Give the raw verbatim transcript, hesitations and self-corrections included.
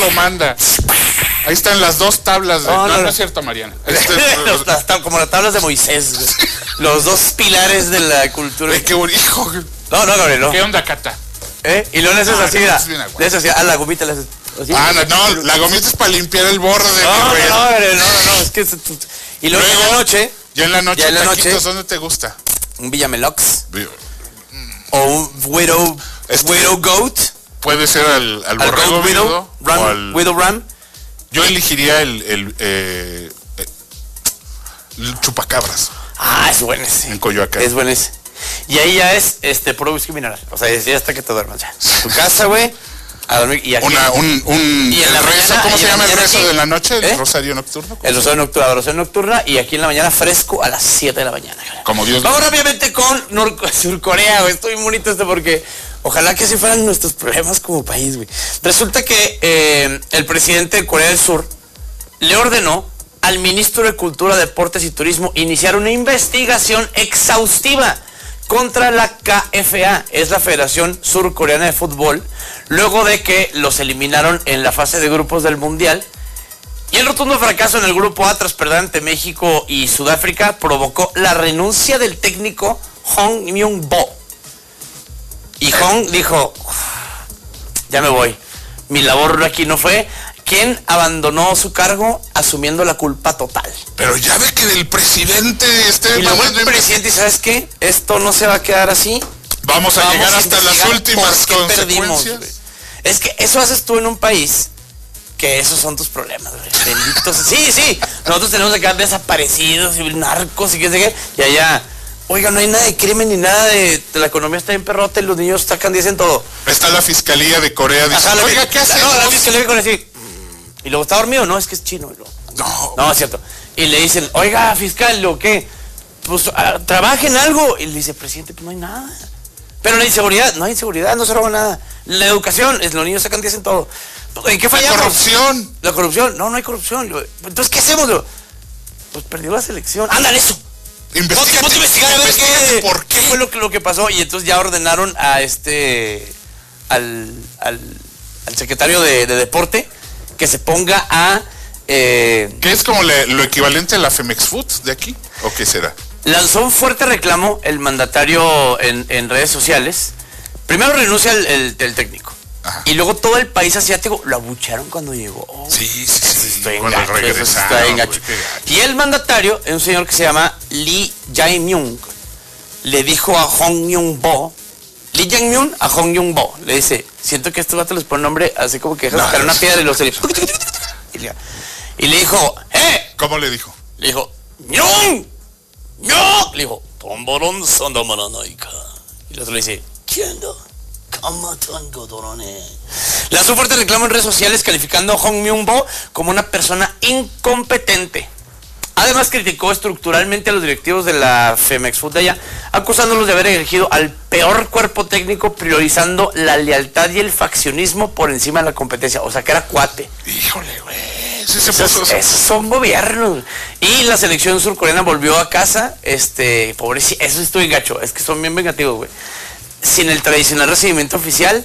comanda. Ahí están las dos tablas de... No, No, no, no, no. es cierto, Mariana. Este, Los- las tab- como las tablas de Moisés, güey. Los dos pilares de la cultura. Ay, qué buen hijo. No, no, Gabriel, no. ¿Qué onda, Cata? ¿Eh? Y luego le haces Ah, así, no, mira. es bien agua. Le haces así, a la gomita le haces así. Ah, no, no, la gomita es para limpiar el borde. No, mi no, rey. no, Gabriel, no, no, no, es que... Y luego, Luego, en la noche, Ya en la noche, Ya en la taquitos, noche. ¿dónde te gusta? un Villamelox o un Widow, Este- Widow Goat. Puede ser al, al Al borrego Goat viudo Widow, Ram, o al... Widow Ram. Yo elegiría el, el, eh, eh, el chupacabras Ah, es bueno ese. en Coyoacán. Es bueno ese. Y ahí ya es este puro whisky mineral. O sea, ya hasta que te duermas ya. Tu casa, güey. A dormir. Y aquí. Una, un, un Y en el la rezo, mañana- ¿cómo y se en la llama el mañana rezo aquí- de la noche? ¿El ¿Eh? rosario nocturno? ¿Cómo El se rosario nocturna, la oración nocturna. Y aquí en la mañana fresco a las siete de la mañana. llama? Como Dios. Vamos rápidamente con Nor- Surcorea, güey. Estoy muy bonito este porque ojalá que así fueran nuestros problemas como país, güey. Resulta que eh, el presidente de Corea del Sur le ordenó al ministro de Cultura, Deportes y Turismo iniciar una investigación exhaustiva contra la K F A, es la Federación Surcoreana de Fútbol, luego de que los eliminaron en la fase de grupos del Mundial. Y el rotundo fracaso en el grupo A tras perder ante México y Sudáfrica provocó la renuncia del técnico Hong Myung-bo. Y Hong dijo, ya me voy, mi labor aquí no fue, quien abandonó su cargo asumiendo la culpa total. Pero ya ve que del presidente esté Y luego mandando el inve- presidente, ¿sabes qué? Esto no se va a quedar así. Vamos a Vamos llegar a hasta las investigar últimas por qué perdimos, consecuencias. güey. Es que eso haces tú en un país que esos son tus problemas, güey. Benditos. Sí, sí. Nosotros tenemos que quedar desaparecidos y narcos y qué sé qué. Y allá, oiga, no hay nada de crimen ni nada de, de la economía está bien perrota y los niños sacan diez en todo. Está la fiscalía de Corea diciendo, Ajá, la- oiga, ¿qué la- hacemos? No, la fiscalía con así. Y luego está dormido, no, es que es chino. Y luego, No, no, es cierto. Y le dicen, oiga, fiscal, ¿lo qué? Pues ah, trabajen algo. Y le dice, presidente, pues no hay nada. Pero no hay inseguridad, no hay inseguridad, no se roba nada. La educación, es, los niños sacan diez en todo. ¿En qué la fallamos? corrupción. La corrupción, no, no hay corrupción. Lo- Entonces, ¿qué hacemos? Lo- Pues perdió la selección. ¡Ándale eso! Investígate, Ponte a investigar a ver investígate qué, por qué. qué fue lo que, lo que pasó. Y entonces ya ordenaron a este, al, al, al secretario de, de deporte que se ponga a... eh, ¿Qué es como le- lo equivalente a la Femex Food de aquí? ¿O qué será? lanzó un fuerte reclamo el mandatario en, en redes sociales. Primero renuncia el, el- el técnico. Ajá. Y luego todo el país asiático lo abucharon cuando llegó. Sí, sí, sí. Eso está bien Cuando gacho, eso regresaron, está bien güey, gacho. qué gacho. Y el mandatario es un señor que se llama Lee Jae-myung. Le dijo a Hong Myung-bo, Lee Jae-myung a Hong Myung-bo, le dice, siento que estos vatos les pone nombre así como que dejan No, sacar una es- piedra y los y le, y le dijo, ¡eh! ¿Cómo le dijo? Le dijo, ¡Myung! ¡Myung! Le dijo, "Tomborón sandamaranaika". Y el otro le dice, ¿quién no? Lanzó un fuerte reclamo en redes sociales calificando a Hong Myung-bo como una persona incompetente. Además criticó estructuralmente a los directivos de la Femex Food de allá, acusándolos de haber elegido al peor cuerpo técnico priorizando la lealtad y el faccionismo por encima de la competencia. O sea que era cuate. Híjole, güey. Sí se Esos, puso. esos son gobiernos. Y la selección surcoreana volvió a casa, este, pobrecito, eso estoy gacho, es que son bien vengativos, güey. Sin el tradicional recibimiento oficial